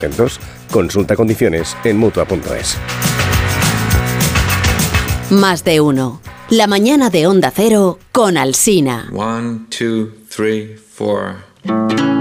Consulta condiciones en Mutua.es. Más de uno. La mañana de Onda Cero con Alsina. 1, 2, 3, 4.